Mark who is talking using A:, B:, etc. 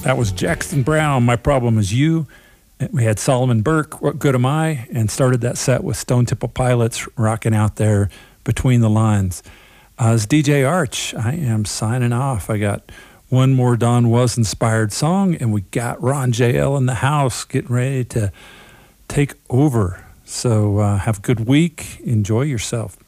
A: That was Jackson Browne, My Problem Is You. We had Solomon Burke, What Good Am I? And started that set with Stone Temple Pilots rocking out there Between the Lines. As DJ Arch, I am signing off. I got one more Don Was inspired song, and we got Ron JL in the house getting ready to take over. So have a good week. Enjoy yourself.